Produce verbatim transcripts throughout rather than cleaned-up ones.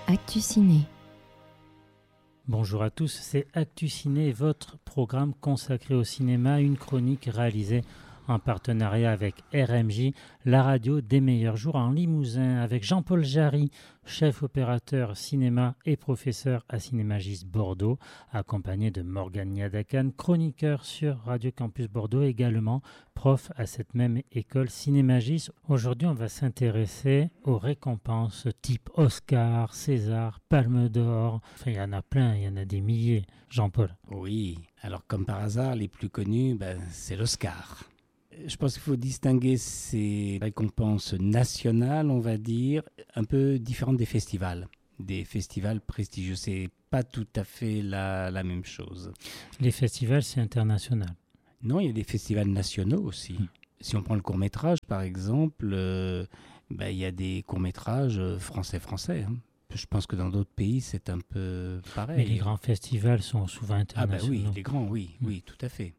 Actu Ciné. Bonjour à tous, c'est Actu Ciné, votre programme consacré au cinéma, une chronique réalisée en partenariat avec R M J, la radio des meilleurs jours en Limousin, avec Jean-Paul Jarry, chef opérateur cinéma et professeur à Cinémagis Bordeaux, accompagné de Morgane Niadakan, chroniqueur sur Radio Campus Bordeaux, également prof à cette même école Cinémagis. Aujourd'hui, on va s'intéresser aux récompenses type Oscar, César, Palme d'Or. Enfin, il y en a plein, il y en a des milliers. Jean-Paul. Oui, alors comme par hasard, les plus connus, ben, c'est l'Oscar. Je pense qu'il faut distinguer ces récompenses nationales, on va dire, un peu différentes des festivals. Des festivals prestigieux, c'est pas tout à fait la, la même chose. Les festivals, c'est international. Non, il y a des festivals nationaux aussi. Mmh. Si on prend le court-métrage, par exemple, euh, ben, il y a des courts-métrages français-français. Hein. Je pense que dans d'autres pays, c'est un peu pareil. Mais les grands festivals sont souvent internationaux. Ah ben oui, les grands, oui, mmh. oui, tout à fait.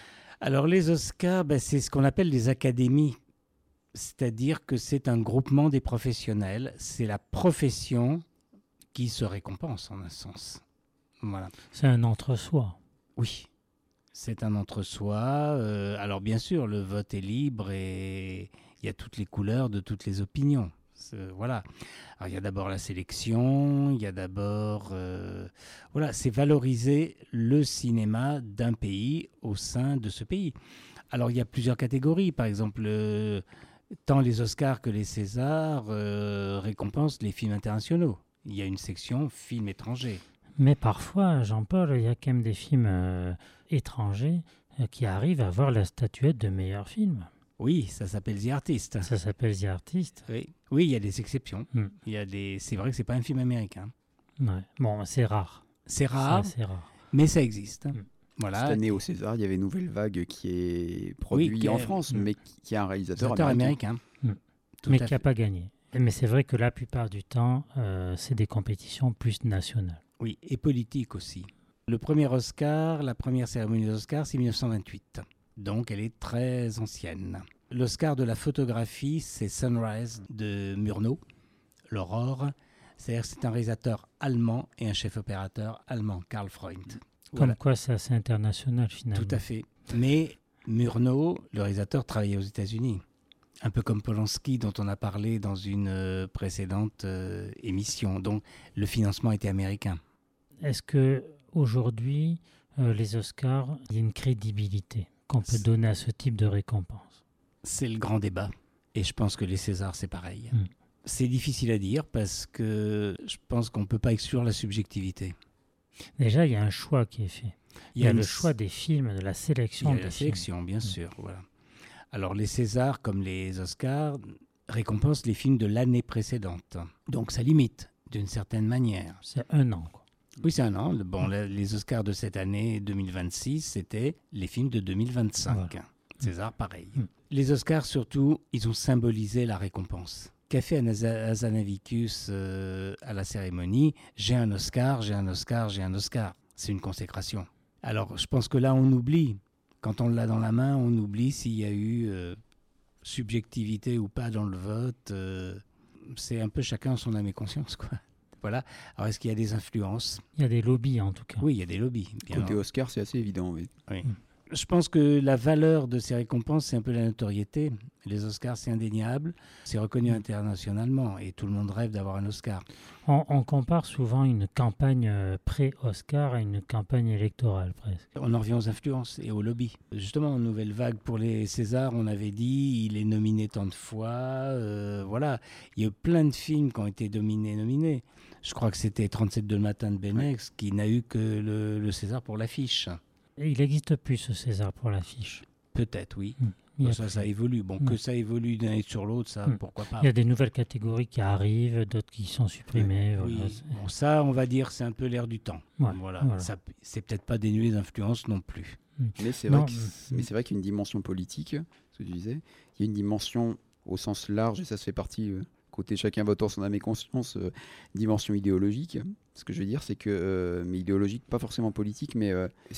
Alors les Oscars, ben, c'est ce qu'on appelle les académies, c'est-à-dire que c'est un groupement des professionnels, c'est la profession qui se récompense en un sens. Voilà. C'est un entre-soi. Oui, c'est un entre-soi. Euh, alors bien sûr, le vote est libre et il y a toutes les couleurs de toutes les opinions. C'est, voilà. Alors il y a d'abord la sélection, il y a d'abord... Euh, voilà, c'est valoriser le cinéma d'un pays au sein de ce pays. Alors il y a plusieurs catégories. Par exemple, euh, tant les Oscars que les Césars euh, récompensent les films internationaux. Il y a une section films étrangers. Mais parfois, Jean-Paul, il y a quand même des films euh, étrangers euh, qui arrivent à avoir la statuette de meilleur film. Oui, ça s'appelle The Artist. Ça s'appelle The Artist. Oui, oui, il y a des exceptions. Mm. Il y a des... C'est vrai que c'est pas un film américain. Ouais. Bon, c'est rare. C'est rare, c'est rare. mais ça existe. Mm. Voilà. Cette année au César, il y avait Nouvelle Vague qui est produit oui, qui en est... France, mm. mais qui a un réalisateur américain. américain. Mm. Mais qui n'a pas gagné. Mais c'est vrai que la plupart du temps, euh, c'est des compétitions plus nationales. Oui, et politiques aussi. Le premier Oscar, la première cérémonie des Oscars, c'est dix-neuf cent vingt-huit. Donc, elle est très ancienne. L'Oscar de la photographie, c'est Sunrise de Murnau, l'Aurore. C'est-à-dire que c'est un réalisateur allemand et un chef-opérateur allemand, Karl Freund. Comme voilà. Quoi, c'est assez international, finalement. Tout à fait. Mais Murnau, le réalisateur, travaillait aux États-Unis. Un peu comme Polanski, dont on a parlé dans une euh, précédente euh, émission. Donc, le financement était américain. Est-ce qu'aujourd'hui, euh, les Oscars, il y a une crédibilité qu'on peut donner à ce type de récompense? C'est le grand débat. Et je pense que les Césars, c'est pareil. Mm. C'est difficile à dire parce que je pense qu'on ne peut pas exclure la subjectivité. Déjà, il y a un choix qui est fait. Il y, il y a, a le choix des films, de la sélection. Il y a des la films. sélection, bien mm. sûr. Voilà. Alors, les Césars, comme les Oscars, récompensent les films de l'année précédente. Donc, ça limite d'une certaine manière. C'est un an, quoi. Oui, c'est un an. Bon, mm. les Oscars de cette année deux mille vingt-six, c'était les films de deux mille vingt-cinq. Voilà. César, pareil. Mm. Les Oscars, surtout, ils ont symbolisé la récompense. Qu'a fait Hazanavicius euh, à la cérémonie? J'ai un Oscar, j'ai un Oscar, j'ai un Oscar. C'est une consécration. Alors, je pense que là, on oublie. Quand on l'a dans la main, on oublie s'il y a eu euh, subjectivité ou pas dans le vote. Euh, c'est un peu chacun son âme et conscience, quoi. Voilà. Alors, est-ce qu'il y a des influences? Il y a des lobbies, en tout cas. Oui, il y a des lobbies. Bien Côté Oscar, c'est assez évident, oui. Oui. Mm. Je pense que la valeur de ces récompenses, c'est un peu la notoriété. Les Oscars, c'est indéniable. C'est reconnu internationalement et tout le monde rêve d'avoir un Oscar. On, on compare souvent une campagne pré-Oscar à une campagne électorale, presque. On en revient aux influences et aux lobbies. Justement, en Nouvelle Vague, pour les Césars, on avait dit il est nominé tant de fois. Euh, voilà. Il y a eu plein de films qui ont été dominés, nominés. Je crois que c'était trente-sept de le matin de Benex, ouais. qui n'a eu que le, le César pour l'affiche. Il n'existe plus ce César pour l'affiche. Peut-être, oui. Mmh. Bon, ça, ça évolue. Bon, mmh. que ça évolue d'une année sur l'autre, ça, mmh. pourquoi pas. Il y a des nouvelles catégories qui arrivent, d'autres qui sont supprimées. Oui, voilà. Bon, ça, on va dire, c'est un peu l'air du temps. Ouais, voilà. voilà. Ça, c'est peut-être pas dénué d'influence non plus. Mmh. Mais c'est vrai, que, mais c'est vrai qu'il y a une dimension politique, ce que tu disais. Il y a une dimension au sens large, et ça se fait partie, euh, côté chacun votant son âme et conscience, euh, dimension idéologique. Ce que je veux dire, c'est que, euh, mais idéologique, pas forcément politique, mais euh, c'est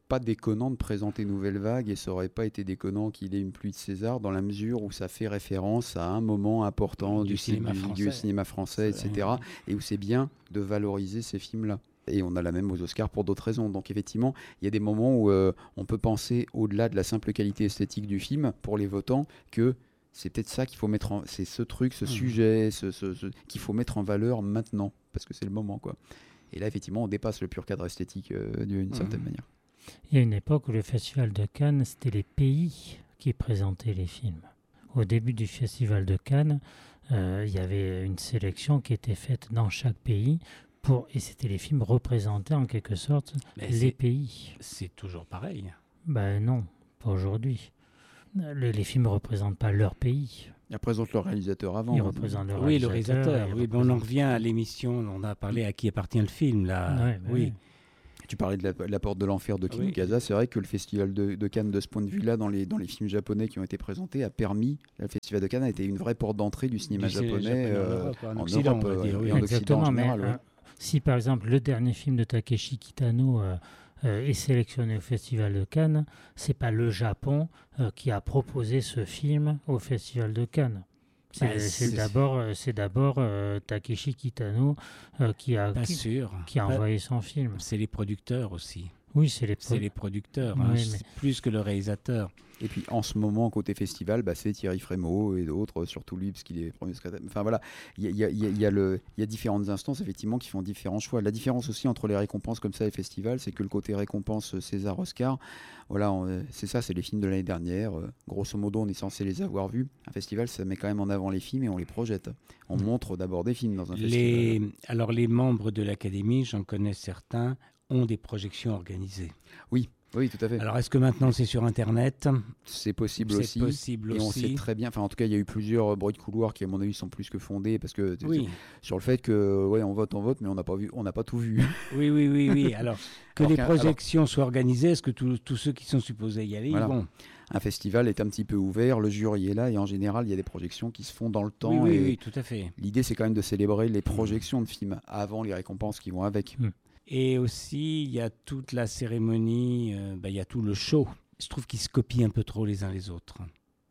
pas déconnant de présenter Nouvelle Vague et ça aurait pas été déconnant qu'il ait une pluie de César dans la mesure où ça fait référence à un moment important du, du, cinéma, du, français. du cinéma français, et cetera. Et où c'est bien de valoriser ces films-là. Et on a la même aux Oscars pour d'autres raisons. Donc effectivement, il y a des moments où euh, on peut penser au-delà de la simple qualité esthétique du film pour les votants que c'est peut-être ça qu'il faut mettre en... C'est ce truc, ce mmh. sujet ce, ce, ce... qu'il faut mettre en valeur maintenant parce que c'est le moment, quoi. Et là, effectivement, on dépasse le pur cadre esthétique euh, d'une mmh. certaine manière. Il y a une époque où le Festival de Cannes, c'était les pays qui présentaient les films. Au début du Festival de Cannes, euh, il y avait une sélection qui était faite dans chaque pays, pour, et c'était les films représentés en quelque sorte Mais les c'est, pays. C'est toujours pareil. Ben non, pas aujourd'hui. Les, les films ne représentent pas leur pays. Ils représentent le réalisateur avant. Ils représentent le oui, réalisateur. Oui, le réalisateur. Oui, représente... on en revient à l'émission, on a parlé à qui appartient le film, là. Ouais, ben oui. oui. Tu parlais de la, la porte de l'enfer de Kimikaze. Oui. C'est vrai que le festival de, de Cannes, de ce point de vue-là, dans les, dans les films japonais qui ont été présentés, a permis. Le festival de Cannes a été une vraie porte d'entrée du cinéma du japonais, japonais euh, en Europe, en, en Occident, Europe, euh, dire, oui. et en Occident en général. Mais, ouais. euh, si par exemple le dernier film de Takeshi Kitano euh, euh, est sélectionné au festival de Cannes, c'est pas le Japon euh, qui a proposé ce film au festival de Cannes. C'est, bah, c'est, c'est d'abord, c'est d'abord euh, Takeshi Kitano euh, qui a, Pas qui, sûr. qui a envoyé son film. C'est les producteurs aussi. Oui, c'est les, pro- c'est les producteurs, oui, hein, mais... c'est plus que le réalisateur. Et puis en ce moment, côté festival, bah, c'est Thierry Frémaux et d'autres, surtout lui, parce qu'il est premier secrétaire. Enfin voilà, il y a, y, a, y, a, y, a le, y a différentes instances effectivement qui font différents choix. La différence aussi entre les récompenses comme ça et les festivals, c'est que le côté récompense César, Oscar, voilà, on, c'est ça, c'est les films de l'année dernière. Euh, grosso modo, on est censé les avoir vus. Un festival, ça met quand même en avant les films et on les projette. On mmh. montre d'abord des films dans un les... festival. Alors les membres de l'Académie, j'en connais certains, ont des projections organisées. Oui. Oui, tout à fait. Alors, est-ce que maintenant c'est sur Internet ? C'est possible c'est aussi. Possible et aussi. on sait très bien. Enfin, en tout cas, il y a eu plusieurs bruits de couloir qui, à mon avis, sont plus que fondés parce que oui. sur le fait que, ouais, on vote, on vote, mais on n'a pas vu, on n'a pas tout vu. Oui, oui, oui, oui. Alors que alors les projections alors... soient organisées, est-ce que tous ceux qui sont supposés y aller, voilà. ils vont ? Un festival est un petit peu ouvert, le jury est là et en général, il y a des projections qui se font dans le temps. Oui, oui, et oui, tout à fait. L'idée, c'est quand même de célébrer les projections de films avant les récompenses qui vont avec. Mmh. Et aussi, il y a toute la cérémonie, euh, bah, il y a tout le show. Je trouve qu'ils se copient un peu trop les uns les autres.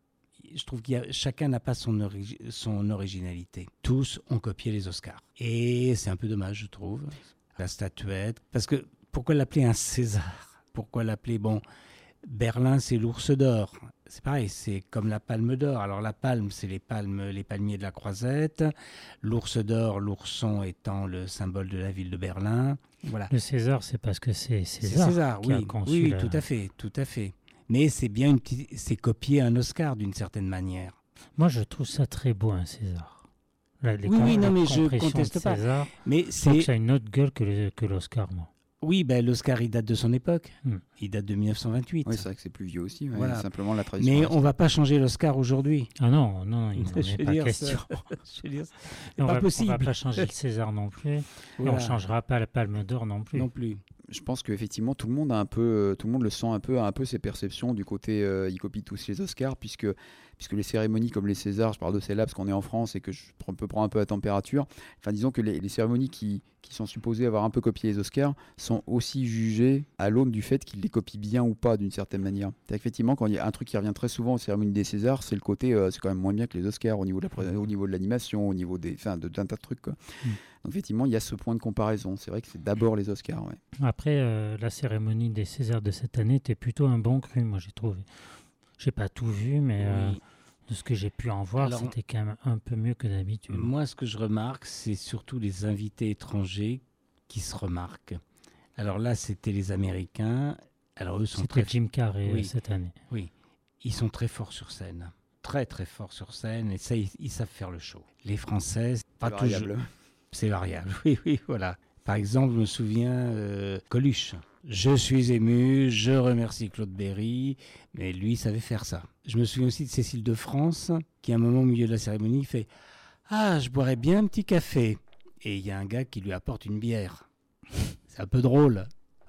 Je trouve qu'il y a, chacun n'a pas son, origi- son originalité. Tous ont copié les Oscars. Et c'est un peu dommage, je trouve. La statuette. Parce que, pourquoi l'appeler un César ? Pourquoi l'appeler, bon, Berlin, c'est l'ours d'or. C'est pareil, c'est comme la palme d'or. Alors la palme, c'est les palmes, les palmiers de la Croisette. L'ours d'or, l'ourson étant le symbole de la ville de Berlin. Voilà. Le César, c'est parce que c'est César, c'est César qui oui. a conçu oui, oui, la... tout à fait, tout à fait. Mais c'est bien une petite, c'est copier un Oscar d'une certaine manière. Moi, je trouve ça très beau, un César. La, les oui, com- oui, non, mais je de conteste pas. César, mais je c'est trouve que ça a une autre gueule que, le, que l'Oscar, moi. Oui, ben, l'Oscar, il date de son époque. Hmm. Il date de dix-neuf cent vingt-huit. Oui, c'est vrai que c'est plus vieux aussi. Ouais, voilà. Simplement la tradition. Mais on ne va pas changer l'Oscar aujourd'hui. Ah non, non, il n'en est pas question. Je veux dire, c'est pas va, possible. On ne va pas changer le César non plus. Voilà. Et on ne changera pas la Palme d'Or non plus. Non plus. Je pense qu'effectivement, tout le monde a un peu, tout le monde le sent un peu, a un peu ses perceptions du côté, euh, il copie tous les Oscars, puisque, puisque les cérémonies comme les Césars, je parle de celles-là parce qu'on est en France et que je peux prendre un peu la température, enfin disons que les, les cérémonies qui, qui sont supposées avoir un peu copié les Oscars sont aussi jugées à l'aune du fait qu'ils les copient bien ou pas d'une certaine manière. C'est effectivement, quand il y a un truc qui revient très souvent aux cérémonies des Césars, c'est le côté, euh, c'est quand même moins bien que les Oscars au niveau de, la, au niveau de l'animation, au niveau des, enfin, de, d'un tas de trucs, quoi. Mm. Donc effectivement, il y a ce point de comparaison. C'est vrai que c'est d'abord les Oscars. Ouais. Après, euh, la cérémonie des Césars de cette année était plutôt un bon cru, moi j'ai trouvé. J'ai pas tout vu, mais euh, oui. de ce que j'ai pu en voir, alors, c'était quand même un peu mieux que d'habitude. Moi, ce que je remarque, c'est surtout les invités étrangers qui se remarquent. Alors là, c'était les Américains. Alors eux sont c'était très... Jim Carrey oui. cette année. Oui, ils sont très forts sur scène. Très très forts sur scène et ça, ils, ils savent faire le show. Les Français, c'est pas variable. toujours... C'est variable, oui, oui, voilà. Par exemple, je me souviens, euh, Coluche. Je suis ému, je remercie Claude Berry, mais lui, il savait faire ça. Je me souviens aussi de Cécile de France, qui à un moment au milieu de la cérémonie fait « Ah, je boirais bien un petit café ». Et il y a un gars qui lui apporte une bière. C'est un peu drôle.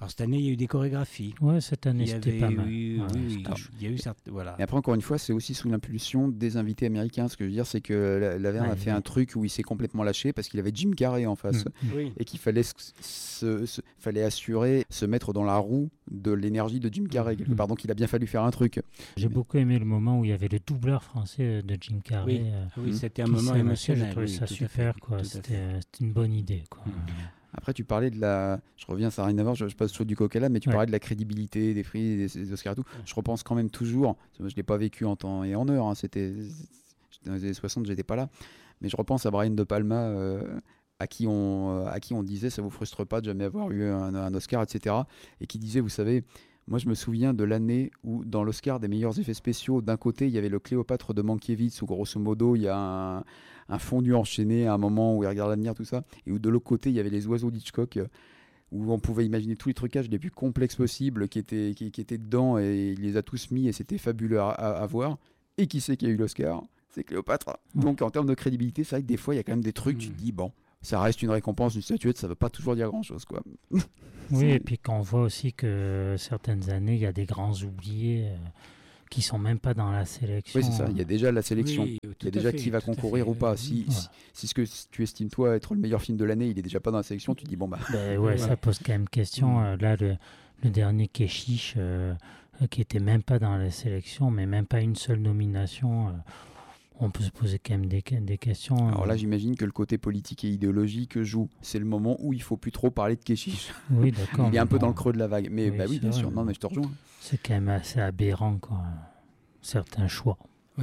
Alors cette année, il y a eu des chorégraphies. Ouais, cette année, Il y c'était avait pas mal. eu- Ouais, oui, oui, c'était- alors, il y a eu certes, voilà. Et après, encore une fois, c'est aussi sous l'impulsion des invités américains. Ce que je veux dire, c'est que la- Laverne Ouais, a fait ouais. un truc où il s'est complètement lâché parce qu'il avait Jim Carrey en face. Mm. Oui. Et qu'il fallait, se, se- se- fallait assurer, se mettre dans la roue de l'énergie de Jim Carrey, quelque Mhm. part. Donc il a bien fallu faire un truc. J'ai Mais- beaucoup aimé le moment où il y avait le doubleur français de Jim Carrey. Oui. euh, Oui, Mm. c'était un qui moment s'est lâché. émotionnel. J'ai trouvé oui, ça tout à super, fait, quoi. tout à C'était fait. euh, c'était une bonne idée, quoi. Mm. Après, tu parlais de la. Je reviens, ça n'a rien à voir, je, je passe sur du coq à l'âne, mais tu Ouais. parlais de la crédibilité des prix, des, des Oscars et tout. Je repense quand même toujours. Je ne l'ai pas vécu en temps et en heure. Hein, c'était c'était dans les années soixante, j'étais pas là. Mais je repense à Brian De Palma, euh, à, qui on, à qui on disait ça vous frustre pas de jamais avoir eu un, un Oscar, et cetera. Et qui disait, vous savez. Moi, je me souviens de l'année où, dans l'Oscar des meilleurs effets spéciaux, d'un côté, il y avait le Cléopâtre de Mankiewicz, où grosso modo, il y a un, un fondu enchaîné à un moment où il regarde l'avenir, tout ça, et où de l'autre côté, il y avait les oiseaux d'Hitchcock, euh, où on pouvait imaginer tous les trucages les plus complexes possibles qui étaient, qui, qui étaient dedans, et il les a tous mis, et c'était fabuleux à, à- à voir. Et qui c'est qui a eu l'Oscar? C'est Cléopâtre. Donc, en termes de crédibilité, c'est vrai que des fois, il y a quand même des trucs, tu te dis, bon, ça reste une récompense, une statuette, ça ne veut pas toujours dire grand-chose, quoi. Oui, et puis quand on voit aussi que certaines années, il y a des grands oubliés euh, qui sont même pas dans la sélection. Oui, c'est ça. Il y a déjà la sélection. Oui, Il y tout a à déjà fait, qui va tout à concourir fait, ou pas. oui. Si, Ouais. si, si ce que tu estimes toi être le meilleur film de l'année, il est déjà pas dans la sélection, tu dis bon bah. Ben ouais, Ouais. ça pose quand même question. Mm. Euh, là, le, le dernier Keshish, euh, euh, qui était même pas dans la sélection, mais même pas une seule nomination, euh, on peut se poser quand même des, des questions. Alors là, euh. j'imagine que le côté politique et idéologique joue. C'est le moment où il faut plus trop parler de Keshish. Oui, d'accord. Il est mais un peu bon, dans le creux de la vague. Mais Oui, bah oui, c'est bien vrai, sûr. mais Non, bon. mais je te rejoins. C'est quand même assez aberrant, quoi. Certains choix.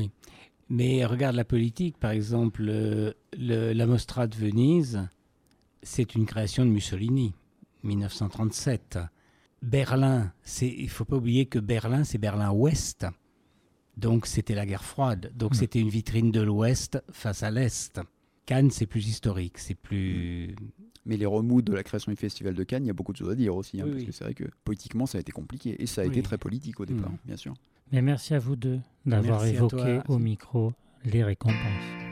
Mais regarde la politique, par exemple, euh, le- la Mostra de Venise, c'est une création de Mussolini, dix-neuf cent trente-sept. Berlin, c'est, il ne faut pas oublier que Berlin, c'est Berlin-Ouest. Donc c'était la guerre froide. Donc Mm. c'était une vitrine de l'Ouest face à l'Est. Cannes, c'est plus historique, c'est plus... Mais les remous de la création du Festival de Cannes, il y a beaucoup de choses à dire aussi. Hein, Oui, parce oui. que c'est vrai que politiquement, ça a été compliqué. Et ça a Oui. été très politique au départ, Mm. bien sûr. Mais merci à vous deux d'avoir Merci à évoqué toi. au micro les récompenses.